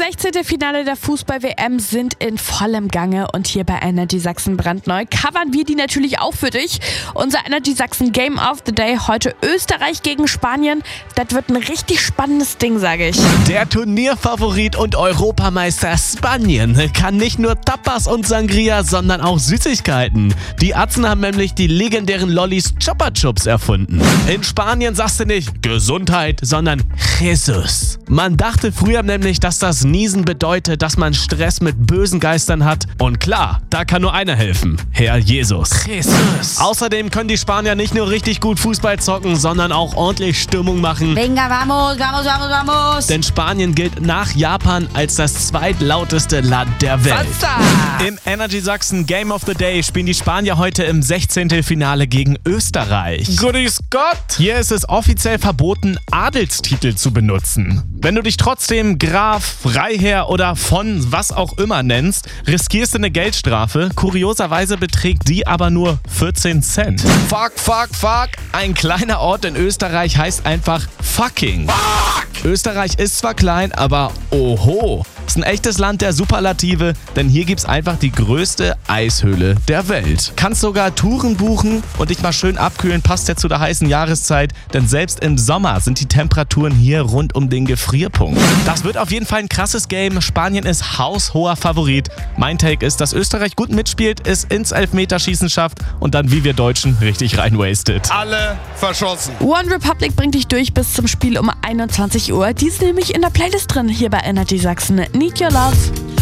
16. Finale der Fußball-WM sind in vollem Gange und hier bei Energy Sachsen brandneu covern wir die natürlich auch für dich. Unser Energy Sachsen Game of the Day heute Österreich gegen Spanien. Das wird ein richtig spannendes Ding, sage ich. Der Turnierfavorit und Europameister Spanien kann nicht nur Tapas und Sangria, sondern auch Süßigkeiten. Die Atzen haben nämlich die legendären Lollis Chupa Chups erfunden. In Spanien sagst du nicht Gesundheit, sondern Jesus. Man dachte früher nämlich, dass das Niesen bedeutet, dass man Stress mit bösen Geistern hat. Und klar, da kann nur einer helfen. Herr Jesus. Jesus. Außerdem können die Spanier nicht nur richtig gut Fußball zocken, sondern auch ordentlich Stimmung machen. Venga, vamos, vamos, vamos, vamos. Denn Spanien gilt nach Japan als das zweitlauteste Land der Welt. Salsa. Im Energy Sachsen Game of the Day spielen die Spanier heute im 16. Finale gegen Österreich. Grüß Gott! Hier ist es offiziell verboten, Adelstitel zu benutzen. Wenn du dich trotzdem Graf, Freiherr oder von was auch immer nennst, riskierst du eine Geldstrafe. Kurioserweise beträgt die aber nur 14 Cent. Fuck, fuck, fuck! Ein kleiner Ort in Österreich heißt einfach fucking. Fuck! Österreich ist zwar klein, aber oho. Ist ein echtes Land der Superlative, denn hier gibt's einfach die größte Eishöhle der Welt. Kannst sogar Touren buchen und dich mal schön abkühlen, passt ja zu der heißen Jahreszeit, denn selbst im Sommer sind die Temperaturen hier rund um den Gefrierpunkt. Das wird auf jeden Fall ein krasses Game. Spanien ist haushoher Favorit. Mein Take ist, dass Österreich gut mitspielt, es ins Elfmeterschießen schafft und dann wie wir Deutschen richtig reinwastet. Alle verschossen. One Republic bringt dich durch bis zum Spiel um 21 Uhr. Die ist nämlich in der Playlist drin hier bei Energy Sachsen. Need Your Love.